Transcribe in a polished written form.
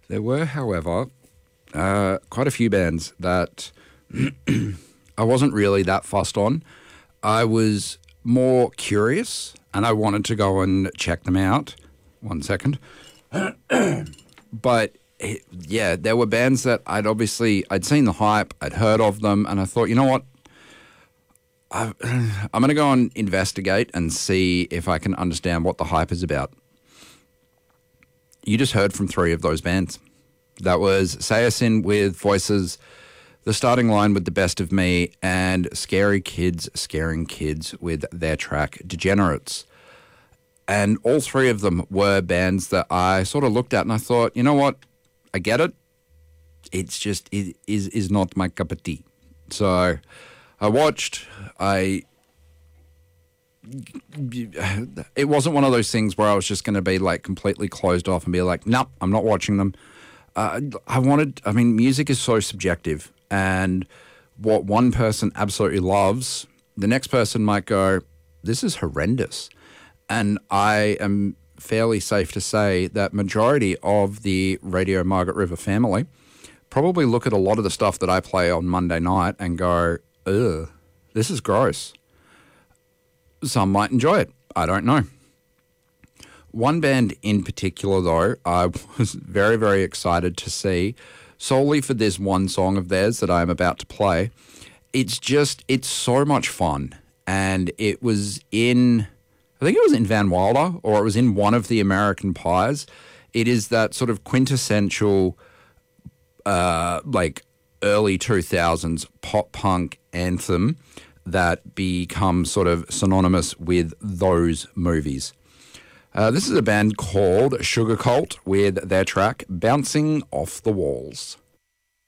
There were, however, quite a few bands that I wasn't really that fussed on. I was more curious and I wanted to go and check them out. One second. But yeah, there were bands that I'd seen the hype, I'd heard of them, and I thought, you know what? I'm going to go and investigate and see if I can understand what the hype is about. You just heard from three of those bands. That was Sayasin with Voices, The Starting Line with The Best of Me, and Scary Kids Scaring Kids with their track Degenerates. And all three of them were bands that I sort of looked at and I thought, you know what? I get it. It's just, it is not my cup of tea. So I watched, it wasn't one of those things where I was just going to be like completely closed off and be like, nope, I'm not watching them. Music is so subjective, and what one person absolutely loves, the next person might go, this is horrendous. And I am fairly safe to say that majority of the Radio Margaret River family probably look at a lot of the stuff that I play on Monday night and go, ugh, this is gross. Some might enjoy it. I don't know. One band in particular, though, I was very, very excited to see, solely for this one song of theirs that I am about to play. It's so much fun. And it was in, I think it was in Van Wilder, or it was in one of the American Pies. It is that sort of quintessential, early 2000s pop punk anthem that becomes sort of synonymous with those movies. This is a band called Sugar Cult with their track Bouncing Off the Walls.